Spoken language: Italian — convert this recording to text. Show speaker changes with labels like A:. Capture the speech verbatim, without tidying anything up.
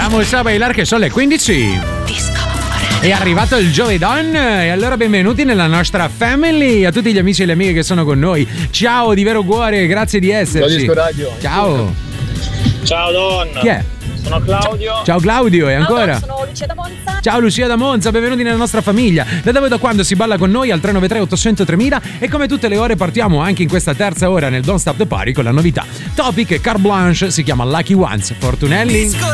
A: Vamos a bailar che sono le quindici. È arrivato il Giovedon e allora benvenuti nella nostra family. A tutti gli amici e le amiche che sono con noi, ciao di vero cuore, grazie di esserci.
B: Disco Radio.
A: Ciao.
C: Ciao Don.
A: Chi è?
C: Sono Claudio.
A: Ciao Claudio, e ancora?
D: Ciao, sono Lucia da Monza.
A: Ciao Lucia da Monza, benvenuti nella nostra famiglia. Da dove e da quando si balla con noi al tre nove tre otto zero zero tremila e come tutte le ore partiamo anche in questa terza ora nel Don't Stop the Party con la novità. Topic Carte Blanche, si chiama Lucky Ones. Fortunelli.